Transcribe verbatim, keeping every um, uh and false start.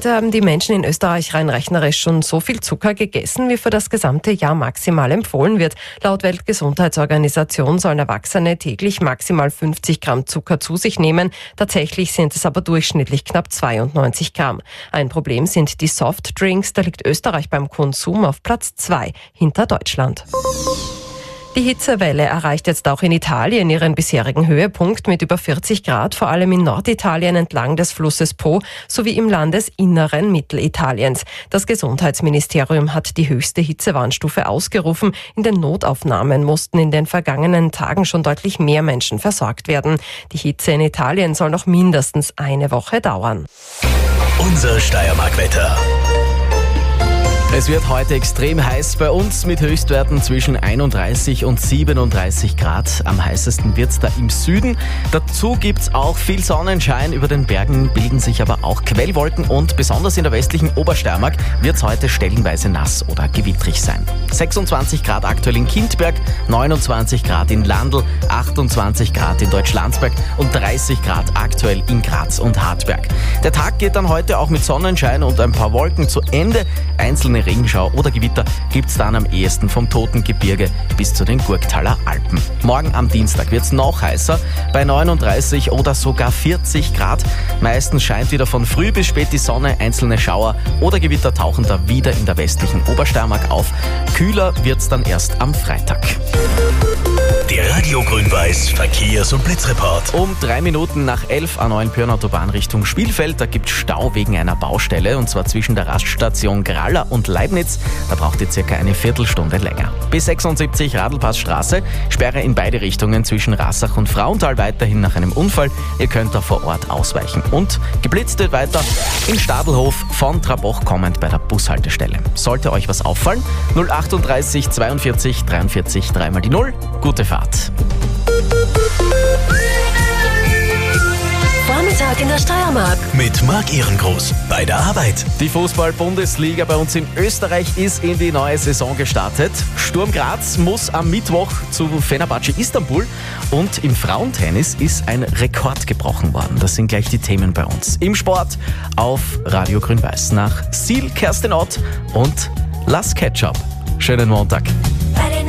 haben die Menschen in Österreich rein rechnerisch schon so viel Zucker gegessen, wie für das gesamte Jahr maximal empfohlen wird. Laut Weltgesundheitsorganisation sollen Erwachsene täglich maximal fünfzig Gramm Zucker zu sich nehmen. Tatsächlich sind es aber durchschnittlich knapp zweiundneunzig Gramm. Ein Problem sind die Softdrinks. Da liegt Österreich beim Konsum auf Platz zwei hinter Deutschland. Die Hitzewelle erreicht jetzt auch in Italien ihren bisherigen Höhepunkt mit über vierzig Grad, vor allem in Norditalien entlang des Flusses Po sowie im Landesinneren Mittelitaliens. Das Gesundheitsministerium hat die höchste Hitzewarnstufe ausgerufen. In den Notaufnahmen mussten in den vergangenen Tagen schon deutlich mehr Menschen versorgt werden. Die Hitze in Italien soll noch mindestens eine Woche dauern. Unser Steiermark-Wetter. Es wird heute extrem heiß bei uns mit Höchstwerten zwischen einunddreißig und siebenunddreißig Grad. Am heißesten wird's da im Süden. Dazu gibt's auch viel Sonnenschein. Über den Bergen bilden sich aber auch Quellwolken und besonders in der westlichen Obersteiermark wird's heute stellenweise nass oder gewittrig sein. sechsundzwanzig Grad aktuell in Kindberg, neunundzwanzig Grad in Landl, achtundzwanzig Grad in Deutschlandsberg und dreißig Grad aktuell in Graz und Hartberg. Der Tag geht dann heute auch mit Sonnenschein und ein paar Wolken zu Ende. Einzelne Regenschau oder Gewitter gibt's dann am ehesten vom Totengebirge bis zu den Gurktaler Alpen. Morgen am Dienstag wird's noch heißer, bei neununddreißig oder sogar vierzig Grad. Meistens scheint wieder von früh bis spät die Sonne, einzelne Schauer oder Gewitter tauchen da wieder in der westlichen Obersteiermark auf. Kühler wird's dann erst am Freitag. Der Radio Grün-Weiß Verkehrs- und Blitzreport. Um drei Minuten nach elf an Neuenpürn-Autobahn Richtung Spielfeld. Da gibt es Stau wegen einer Baustelle und zwar zwischen der Raststation Graller und Leibniz. Da braucht ihr circa eine Viertelstunde länger. B sechsundsiebzig Radlpassstraße. Sperre in beide Richtungen zwischen Rassach und Frauenthal weiterhin nach einem Unfall. Ihr könnt da vor Ort ausweichen. Und geblitzt wird weiter in Stadelhof von Traboch kommend bei der Bushaltestelle. Sollte euch was auffallen? null achtunddreißig zweiundvierzig dreiundvierzig dreimal die null. Gute Fahrt. Vormittag in der Steiermark. Mit Marc Ehrengroß bei der Arbeit. Die Fußball-Bundesliga bei uns in Österreich ist in die neue Saison gestartet. Sturm Graz muss am Mittwoch zu Fenerbahce Istanbul und im Frauentennis ist ein Rekord gebrochen worden. Das sind gleich die Themen bei uns. Im Sport auf Radio Grün-Weiß nach Seal, Kerstin Ott und Las Ketchup. Schönen Montag. Bei den